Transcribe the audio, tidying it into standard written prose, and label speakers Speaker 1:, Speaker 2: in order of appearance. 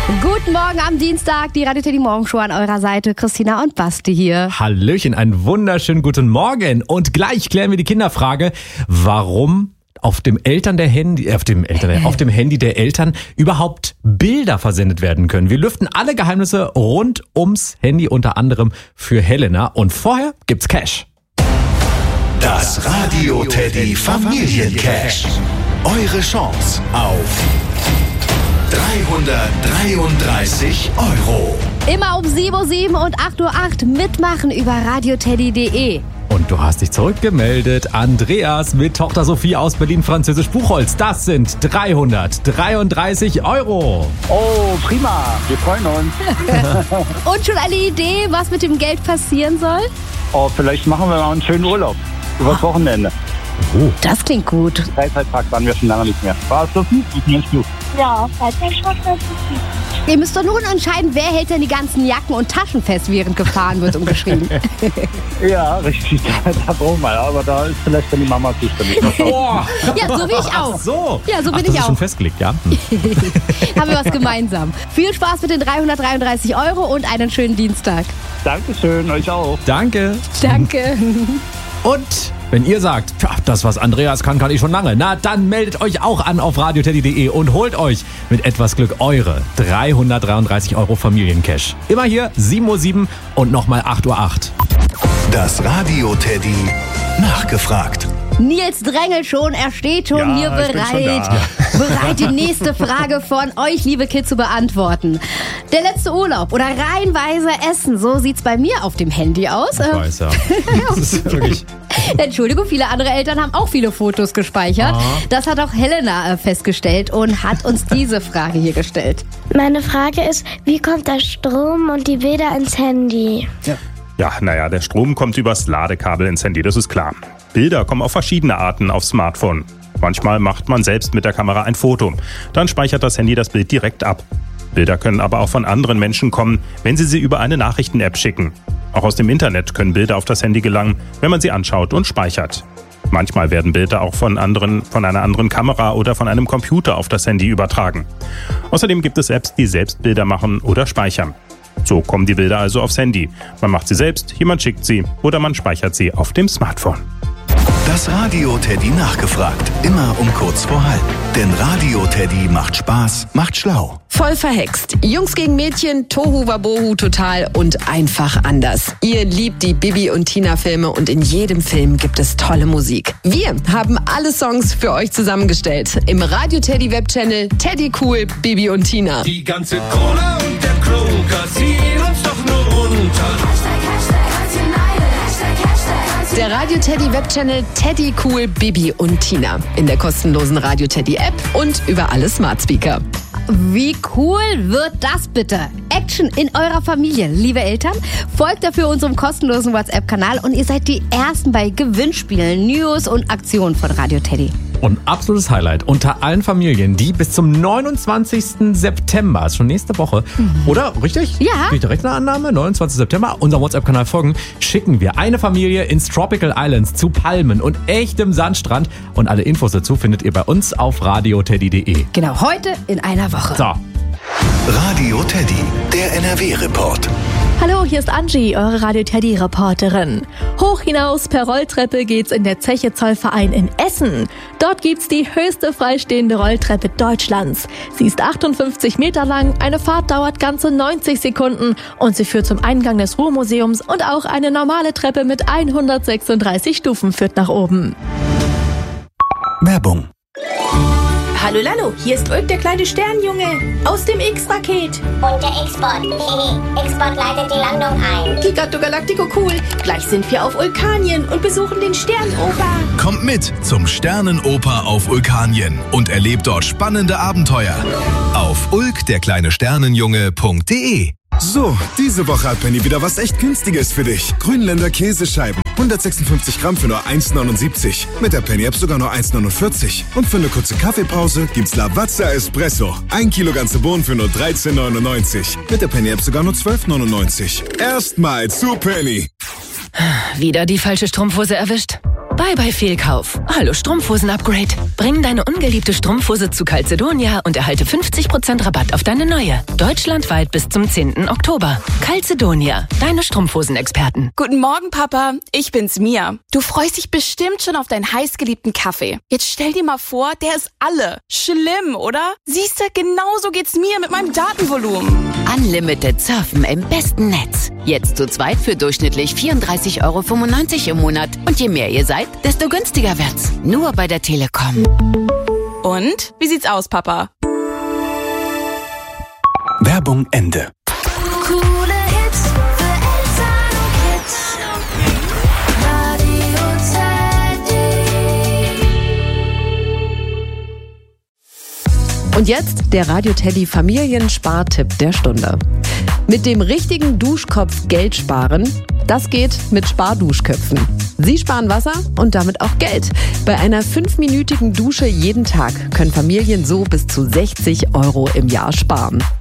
Speaker 1: Guten Morgen am Dienstag, die Radio Teddy Morgenshow an eurer Seite. Christina und Basti hier.
Speaker 2: Hallöchen, einen wunderschönen guten Morgen. Und gleich klären wir die Kinderfrage, warum auf dem Handy der Eltern überhaupt Bilder versendet werden können. Wir lüften alle Geheimnisse rund ums Handy, unter anderem für Helena. Und vorher gibt's Cash.
Speaker 3: Das Radio Teddy Familiencash. Eure Chance auf 333 €.
Speaker 1: Immer um 7:07 Uhr und 8:08 Uhr mitmachen über radioteddy.de.
Speaker 2: Und du hast dich zurückgemeldet. Andreas mit Tochter Sophie aus Berlin-Französisch-Buchholz. Das sind 333 €.
Speaker 4: Oh, prima. Wir freuen uns.
Speaker 1: Und schon eine Idee, was mit dem Geld passieren soll?
Speaker 4: Oh, vielleicht machen wir mal einen schönen Urlaub. Übers Wochenende.
Speaker 2: Oh.
Speaker 1: Das klingt gut.
Speaker 4: Freizeitpark waren wir schon lange nicht mehr. War es Sophie? Ich meinst du?
Speaker 5: Ja, Freizeitpark war Sophie.
Speaker 1: Ihr müsst doch nun entscheiden, wer hält denn die ganzen Jacken und Taschen fest, während gefahren wird und geschrieben.
Speaker 4: Ja, richtig. Da brauchen wir. Aber da ist vielleicht dann die Mama zuständig.
Speaker 2: Boah.
Speaker 1: Ja, so wie ich auch.
Speaker 2: Ach so.
Speaker 1: Ja, so bin
Speaker 2: das
Speaker 1: ich
Speaker 2: ist
Speaker 1: auch.
Speaker 2: schon festgelegt, ja?
Speaker 1: Haben wir was gemeinsam. Viel Spaß mit den 333 € und einen schönen Dienstag.
Speaker 4: Dankeschön, euch auch.
Speaker 2: Danke.
Speaker 1: Danke.
Speaker 2: Und wenn ihr sagt, das, was Andreas kann ich schon lange, na dann meldet euch auch an auf radioteddy.de und holt euch mit etwas Glück eure 333 € Familiencash. Immer hier 7:07 Uhr und nochmal 8:08 Uhr.
Speaker 3: Das Radio Teddy nachgefragt.
Speaker 1: Nils drängelt schon, er steht schon hier bereit. Bereit, die nächste Frage von euch, liebe Kids, zu beantworten. Der letzte Urlaub oder reihenweise Essen, so sieht's bei mir auf dem Handy aus.
Speaker 2: Ich weiß, ja. Das ist wirklich...
Speaker 1: Entschuldigung, viele andere Eltern haben auch viele Fotos gespeichert. Das hat auch Helena festgestellt und hat uns diese Frage hier gestellt.
Speaker 5: Meine Frage ist, wie kommt der Strom und die Bilder ins Handy?
Speaker 6: Ja, der Strom kommt übers Ladekabel ins Handy, das ist klar. Bilder kommen auf verschiedene Arten aufs Smartphone. Manchmal macht man selbst mit der Kamera ein Foto. Dann speichert das Handy das Bild direkt ab. Bilder können aber auch von anderen Menschen kommen, wenn sie über eine Nachrichten-App schicken. Auch aus dem Internet können Bilder auf das Handy gelangen, wenn man sie anschaut und speichert. Manchmal werden Bilder auch von einer anderen Kamera oder von einem Computer auf das Handy übertragen. Außerdem gibt es Apps, die selbst Bilder machen oder speichern. So kommen die Bilder also aufs Handy. Man macht sie selbst, jemand schickt sie oder man speichert sie auf dem Smartphone.
Speaker 3: Das Radio Teddy nachgefragt. Immer um kurz vor halb. Denn Radio Teddy macht Spaß, macht schlau.
Speaker 7: Voll verhext. Jungs gegen Mädchen, Tohu Wabohu total und einfach anders. Ihr liebt die Bibi und Tina Filme und in jedem Film gibt es tolle Musik. Wir haben alle Songs für euch zusammengestellt. Im Radio Teddy Webchannel Teddy Cool, Bibi und Tina.
Speaker 8: Die ganze Kohle und der Kroger ziehen uns doch nur runter.
Speaker 7: Der Radio Teddy Webchannel Teddy Cool, Bibi und Tina. In der kostenlosen Radio Teddy App und über alle Smart Speaker.
Speaker 1: Wie cool wird das bitte? Action in eurer Familie, liebe Eltern. Folgt dafür unserem kostenlosen WhatsApp-Kanal und ihr seid die Ersten bei Gewinnspielen, News und Aktionen von Radio Teddy.
Speaker 2: Und absolutes Highlight unter allen Familien, die bis zum 29. September, ist schon nächste Woche, oder? Richtig?
Speaker 1: Ja.
Speaker 2: Krieg ich direkt eine Annahme? 29. September, unserem WhatsApp-Kanal folgen, schicken wir eine Familie ins Tropical Islands zu Palmen und echtem Sandstrand. Und alle Infos dazu findet ihr bei uns auf radioteddy.de.
Speaker 1: Genau, heute in einer Woche.
Speaker 2: So.
Speaker 3: Radio Teddy, der NRW-Report.
Speaker 9: Hallo, hier ist Angie, eure Radio Teddy Reporterin. Hoch hinaus per Rolltreppe geht's in der Zeche Zollverein in Essen. Dort gibt's die höchste freistehende Rolltreppe Deutschlands. Sie ist 58 Meter lang, eine Fahrt dauert ganze 90 Sekunden und sie führt zum Eingang des Ruhrmuseums und auch eine normale Treppe mit 136 Stufen führt nach oben.
Speaker 3: Werbung.
Speaker 10: Hallo Lalo, hier ist Ulk, der kleine Sternjunge aus dem X-Raket.
Speaker 5: Und der X-Bot. X-Bot leitet die Landung ein.
Speaker 10: Giganto Galactico cool. Gleich sind wir auf Vulkanien und besuchen den Sternenoper.
Speaker 11: Kommt mit zum Sternenoper auf Vulkanien und erlebt dort spannende Abenteuer. Auf ulkderkleinesternenjunge.de.
Speaker 12: So, diese Woche hat Penny wieder was echt Günstiges für dich. Grünländer Käsescheiben. 156 Gramm für nur 1,79. Mit der Penny-App sogar nur 1,49. Und für eine kurze Kaffeepause gibt's Lavazza Espresso. 1 Kilo ganze Bohnen für nur 13,99. Mit der Penny-App sogar nur 12,99. Erstmal zu Penny.
Speaker 13: Wieder die falsche Strumpfhose erwischt? Bye bye Fehlkauf. Hallo Strumpfhosen-Upgrade. Bring deine ungeliebte Strumpfhose zu Calzedonia und erhalte 50% Rabatt auf deine neue. Deutschlandweit bis zum 10. Oktober. Calzedonia, deine Strumpfhosen-Experten.
Speaker 10: Guten Morgen, Papa. Ich bin's, Mia. Du freust dich bestimmt schon auf deinen heißgeliebten Kaffee. Jetzt stell dir mal vor, der ist alle. Schlimm, oder? Siehste, genauso geht's mir mit meinem Datenvolumen.
Speaker 14: Unlimited Surfen im besten Netz. Jetzt zu zweit für durchschnittlich 34,95 € im Monat. Und je mehr ihr seid, desto günstiger wird's. Nur bei der Telekom.
Speaker 10: Und? Wie sieht's aus, Papa?
Speaker 3: Werbung Ende.
Speaker 8: Coole Hits für Eltern und Kids. Radio Teddy.
Speaker 7: Und jetzt der Radio Teddy Familienspartipp der Stunde. Mit dem richtigen Duschkopf Geld sparen, das geht mit Sparduschköpfen. Sie sparen Wasser und damit auch Geld. Bei einer 5-minütigen Dusche jeden Tag können Familien so bis zu 60 € im Jahr sparen.